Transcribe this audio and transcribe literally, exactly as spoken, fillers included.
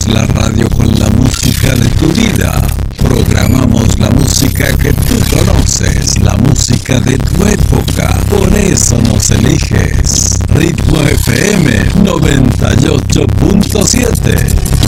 Programamos la radio con la música de tu vida. Programamos la música que tú conoces, la música de tu época. Por eso nos eliges. Ritmo F M noventa y ocho punto siete.